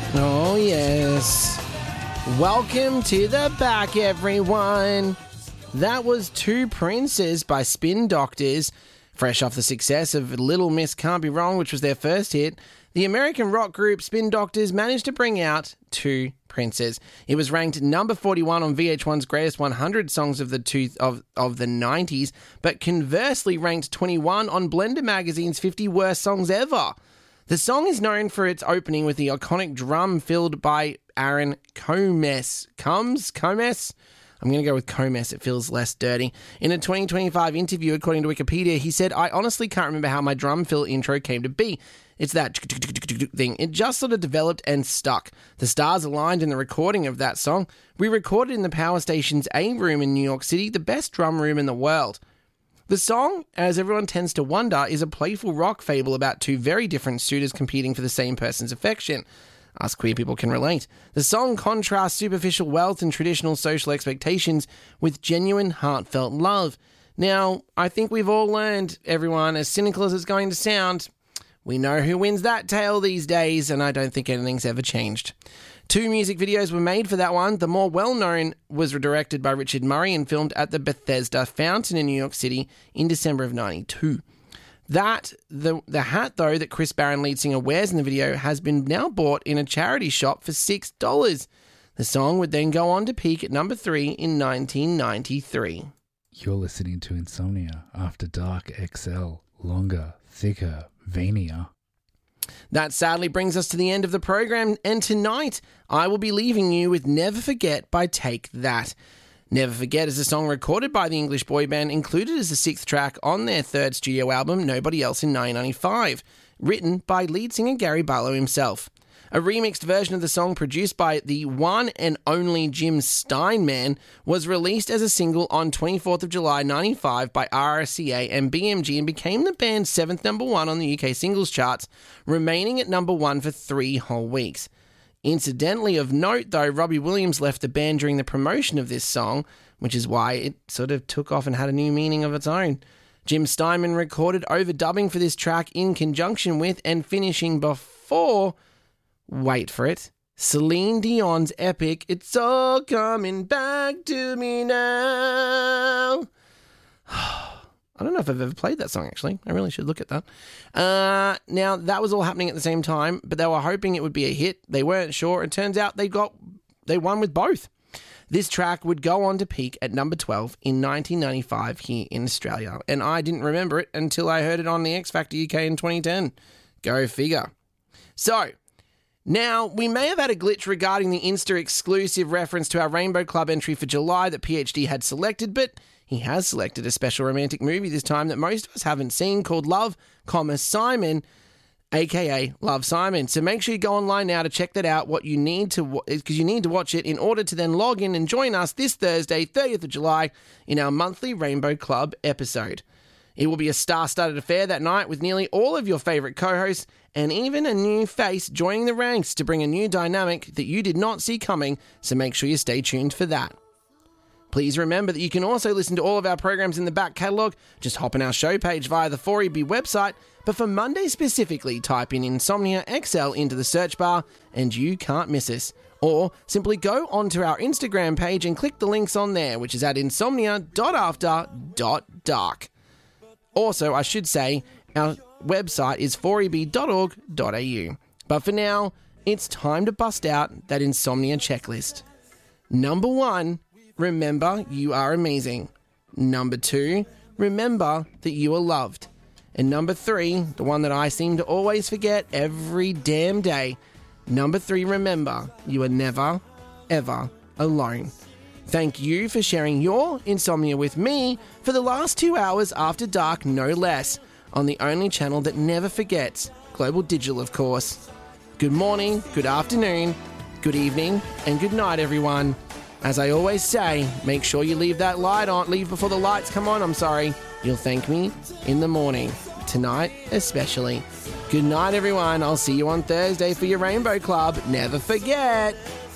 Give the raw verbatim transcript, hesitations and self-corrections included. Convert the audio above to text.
Oh, yes. Welcome to the back, everyone. That was Two Princes by Spin Doctors. Fresh off the success of Little Miss Can't Be Wrong, which was their first hit, the American rock group Spin Doctors managed to bring out Two Princes. It was ranked number forty-one on V H one's Greatest one hundred Songs of the two, of, of the nineties, but conversely ranked twenty-one on Blender Magazine's fifty Worst Songs Ever. The song is known for its opening with the iconic drum filled by Aaron Comes. Comes? Comes? I'm going to go with Comes. It feels less dirty. In a twenty twenty-five interview, according to Wikipedia, he said, "I honestly can't remember how my drum fill intro came to be. It's that thing. It just sort of developed and stuck. The stars aligned in the recording of that song. We recorded in the Power Station's A room in New York City, the best drum room in the world." The song, as everyone tends to wonder, is a playful rock fable about two very different suitors competing for the same person's affection. Us queer people can relate. The song contrasts superficial wealth and traditional social expectations with genuine, heartfelt love. Now, I think we've all learned, everyone, as cynical as it's going to sound, we know who wins that tale these days, and I don't think anything's ever changed. Two music videos were made for that one. The more well-known was directed by Richard Murray and filmed at the Bethesda Fountain in New York City in December of ninety-two. That, the the hat, though, that Chris Barron, lead singer, wears in the video has been now bought in a charity shop for six dollars. The song would then go on to peak at number three in nineteen ninety-three. You're listening to Insomnia After Dark X L. Longer, thicker, veinier. That sadly brings us to the end of the program, and tonight I will be leaving you with Never Forget by Take That. Never Forget is a song recorded by the English boy band, included as the sixth track on their third studio album, Nobody Else, in nineteen ninety-five, written by lead singer Gary Barlow himself. A remixed version of the song produced by the one and only Jim Steinman was released as a single on twenty-fourth of July ninety-five by R C A and B M G and became the band's seventh number one on the U K singles charts, remaining at number one for three whole weeks. Incidentally of note, though, Robbie Williams left the band during the promotion of this song, which is why it sort of took off and had a new meaning of its own. Jim Steinman recorded overdubbing for this track in conjunction with and finishing before... wait for it, Celine Dion's epic It's All Coming Back to Me Now. I don't know if I've ever played that song, actually. I really should look at that. Uh, now, that was all happening at the same time, but they were hoping it would be a hit. They weren't sure. It turns out they got they won with both. This track would go on to peak at number twelve in nineteen ninety-five here in Australia, and I didn't remember it until I heard it on the X Factor U K in twenty ten. Go figure. So... now, we may have had a glitch regarding the Insta exclusive reference to our Rainbow Club entry for July that P H D had selected, but he has selected a special romantic movie this time that most of us haven't seen called Love, Simon, aka Love, Simon. So make sure you go online now to check that out, what you need to, because you need to watch it in order to then log in and join us this Thursday, thirtieth of July, in our monthly Rainbow Club episode. It will be a star-studded affair that night with nearly all of your favourite co-hosts and even a new face joining the ranks to bring a new dynamic that you did not see coming, so make sure you stay tuned for that. Please remember that you can also listen to all of our programs in the back catalogue. Just hop on our show page via the four E B website, but for Monday specifically, type in Insomnia X L into the search bar and you can't miss us. Or simply go onto our Instagram page and click the links on there, which is at insomnia dot after dot dark. Also, I should say, our website is four e b dot org dot a u. But for now, it's time to bust out that Insomnia checklist. Number one, remember you are amazing. Number two, remember that you are loved. And number three, the one that I seem to always forget every damn day, number three, remember you are never, ever alone. Thank you for sharing your insomnia with me for the last two hours after dark, no less, on the only channel that never forgets, Global Digital, of course. Good morning, good afternoon, good evening, and good night, everyone. As I always say, make sure you leave that light on, leave before the lights come on, I'm sorry. You'll thank me in the morning, tonight especially. Good night, everyone. I'll see you on Thursday for your Rainbow Club. Never forget...